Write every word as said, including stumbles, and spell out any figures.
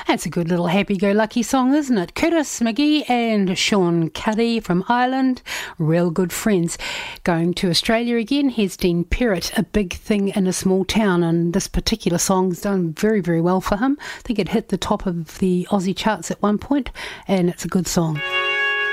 That's a good little happy-go-lucky song, isn't it? Curtis McGee and Sean Cuddy from Ireland, real good friends. Going to Australia again, here's Dean Perrott, A Big Thing in a Small Town, and this particular song's done very, very well for him. I think it hit the top of the Aussie charts at one point, and it's a good song.